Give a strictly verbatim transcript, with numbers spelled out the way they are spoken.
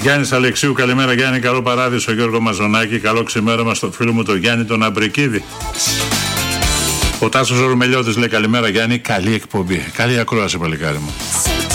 Γιάννης Αλεξίου, καλημέρα Γιάννη, καλό παράδεισο Γιώργο Μαζονάκη, καλό ξημέρωμα στο φίλο μου το Γιάννη τον Αμπρικίδη. Ο Τάσος Ορμελιώτης λέει καλημέρα Γιάννη, καλή εκπομπή, καλή ακρόαση παλικάρι μου.